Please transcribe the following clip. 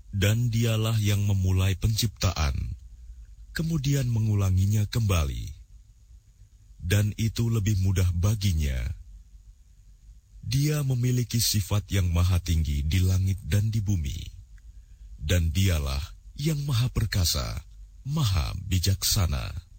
Dan dialah yang memulai penciptaan, kemudian mengulanginya kembali. Dan itu lebih mudah baginya. Dia memiliki sifat yang maha tinggi di langit dan di bumi. Dan dialah yang maha perkasa, maha bijaksana.